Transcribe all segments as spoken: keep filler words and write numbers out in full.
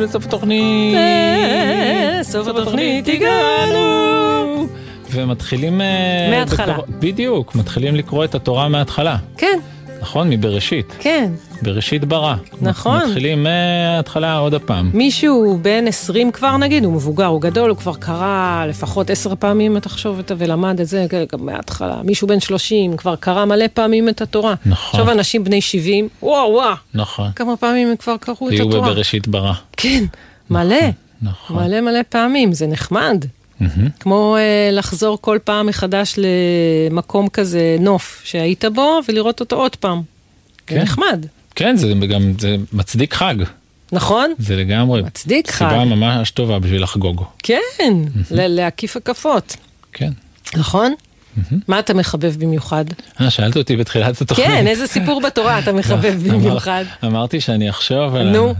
לסוף התוכנית. לסוף התוכנית הגענו. ומתחילים... מההתחלה. בקור... בדיוק, מתחילים לקרוא את התורה מההתחלה. כן. נכון, מבראשית. כן. בראשית ברא. נכון. מתחילים מההתחלה עוד הפעם. מישהו בן עשרים כבר נגיד, הוא מבוגר, הוא גדול, הוא כבר קרא לפחות עשר פעמים את תחשוב את ולמד את זה גם מההתחלה. מישהו בן שלושים כבר קרא מלא פעמים את התורה. נכון. עכשיו אנשים בני שבעים, וואו וואו. נכון. כמה פעמים הם כבר קראו את היו התורה. בבראשית ברא. כן, מלא. נכון. מלא מלא פעמים, זה נחמד. כמו uh, לחזור כל פעם מחדש למקום כזה נוף שהיית בו ולראות אותו עוד פעם. כן. זה נחמד. כן, זה גם זה מצדיק חג. נכון? זה לגמרי. מצדיק חג. סיבה ממש טובה בשביל לחגוג. כן, ל- להקיף הקפות. כן. נכון? מה אתה מחבב במיוחד? אה, שאלת אותי בתחילת התוכנית. כן, איזה סיפור בתורה אתה מחבב במיוחד? אמרתי שאני אחשוב על... נו.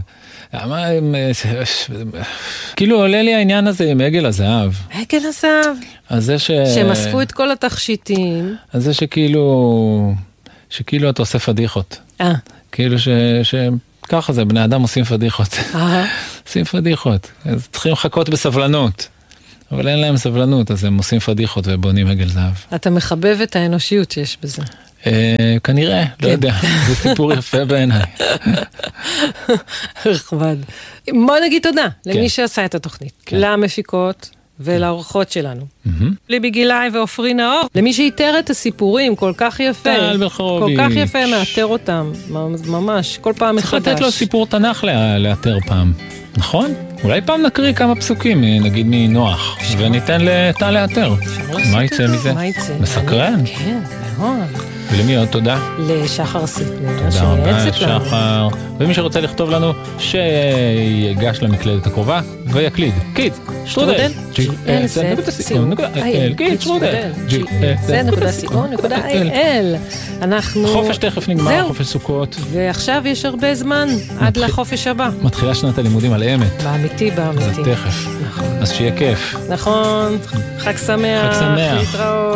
כאילו עולה לי העניין הזה עם עגל הזהב. עגל הזהב. אז זה ש... שהם אספו את כל התכשיטים. אז זה שכאילו... שכאילו אתה עושה פדיחות. אה. כאילו ש... שככה זה, בני אדם עושים פדיחות. אה. עושים פדיחות. אז צריכים לחכות בסבלנות. אבל אין להם סבלנות, אז הם עושים פדיחות ובונים עגל זהב. אתה מחבב את האנושיות שיש בזה. כנראה, לא יודע. זה סיפור יפה בעיניי. רכבד. בוא נגיד תודה למי שעשה את התוכנית. למפיקות ולאורחות שלנו. ליבי גילאי ואופרי נאור. למי שאיתר את הסיפורים כל כך יפה. טל בלחרוביץ'. כל כך יפה מאתר אותם. ממש, כל פעם מחדש. צריך לתת לו סיפור תנ"ך לאתר פעם. נכון? אולי פעם נקריא כמה פסוקים, נגיד מנוח, וניתן לטל לאתר. מה יצא מזה? מה יצא? מסקרן? כן, מאוד. ולמי עוד תודה? לשחר סיטנר. תודה רבה, שחר. ומי שרוצה לכתוב לנו, שיגש למקלדת הקרובה ויקליד. קיד, שטרודל. ג'י אס נקודה סי או נקודה איי אל. קיד, שטרודל. ג'י אס נקודה סי או נקודה איי אל. אנחנו... חופש תכף נגמר, חופש סוכות. ועכשיו יש הרבה זמן עד לחופש הבא. מתחילה שנת הלימודים על אמת. באמיתי, באמיתי. זה תכף. אז שיהיה כיף. נכון. חג שמח. חג שמח. להתראות.